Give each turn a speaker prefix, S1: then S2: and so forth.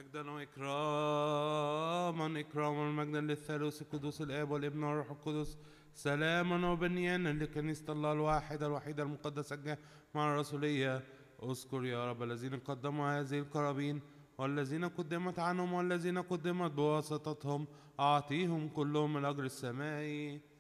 S1: مجدا وإكراما ومجدا للثالوث القدوس الآب والابن والروح القدس، سلاما وبنيانا لكنيسة الله الواحدة الوحيدة المقدسة الجامعة الرسولية. اذكر يا رب الذين قدموا هذه القرابين والذين قدمت عنهم والذين قدمت بواسطتهم، أعطيهم كلهم الأجر السمائي.